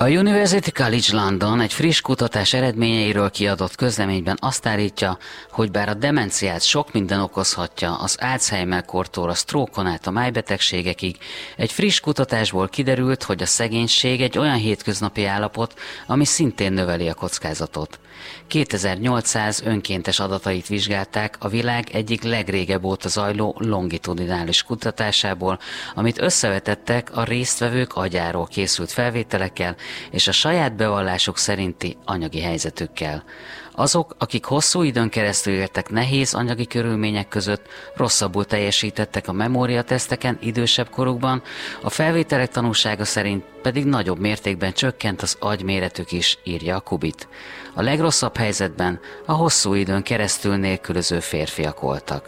A University College London egy friss kutatás eredményeiről kiadott közleményben azt állítja, hogy bár a demenciát sok minden okozhatja, az Alzheimer-kortól a sztrókon át a májbetegségekig, egy friss kutatásból kiderült, hogy a szegénység egy olyan hétköznapi állapot, ami szintén növeli a kockázatot. 2800 önkéntes adatait vizsgálták a világ egyik legrégebb óta zajló longitudinális kutatásából, amit összevetettek a résztvevők agyáról készült felvételekkel és a saját bevallásuk szerinti anyagi helyzetükkel. Azok, akik hosszú időn keresztül éltek nehéz anyagi körülmények között, rosszabbul teljesítettek a memóriateszteken idősebb korukban, a felvételek tanúsága szerint pedig nagyobb mértékben csökkent az agyméretük is, írja a Kubit. A legrosszabb helyzetben a hosszú időn keresztül nélkülöző férfiak voltak.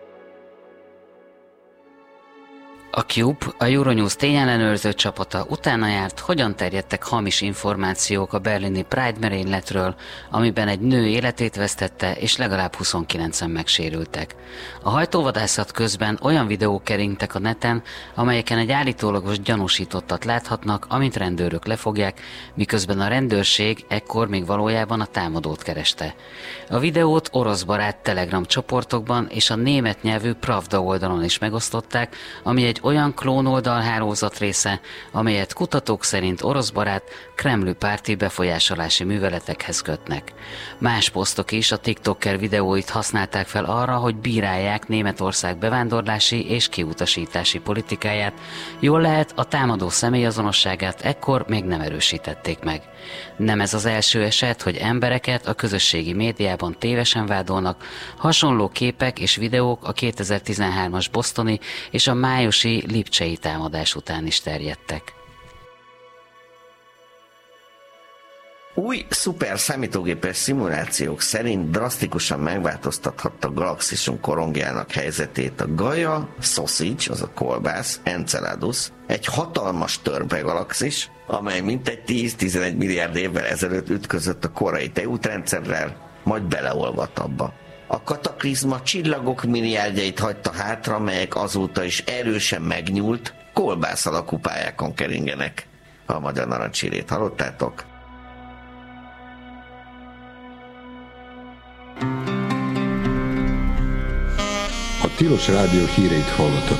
A Cube, a Euronews tényellenőrző csapata utána járt, hogyan terjedtek hamis információk a berlini Pride merényletről, amiben egy nő életét vesztette és legalább 29-en megsérültek. A hajtóvadászat közben olyan videók keringtek a neten, amelyeken egy állítólagos gyanúsítottat láthatnak, amint rendőrök lefogják, miközben a rendőrség ekkor még valójában a támadót kereste. A videót oroszbarát Telegram csoportokban és a német nyelvű Pravda oldalon is megosztották, ami egy olyan klónoldal hálózat része, amelyet kutatók szerint oroszbarát, Kreml párti befolyásolási műveletekhez kötnek. Más posztok is a TikToker videóit használták fel arra, hogy bírálják Németország bevándorlási és kiutasítási politikáját, jól lehet a támadó személyazonosságát ekkor még nem erősítették meg. Nem ez az első eset, hogy embereket a közösségi médiában tévesen vádolnak, hasonló képek és videók a 2013-as bostoni és a májusi lipcsei támadás után is terjedtek. Új szuper számítógépes szimulációk szerint drasztikusan megváltoztathatta galaxisunk korongjának helyzetét a Gaia Sausage, az a kolbász, Enceladus, egy hatalmas törbegalaxis, amely mintegy 10-11 milliárd évvel ezelőtt ütközött a korai tejútrendszerrel, majd beleolvadt abba. A kataklizma csillagok milliárdjait hagyta hátra, melyek azóta is erősen megnyúlt, kolbász alakú pályákon keringenek. A Magyar Narancshírét hallottátok? A Tilos Rádió híreit hallottak.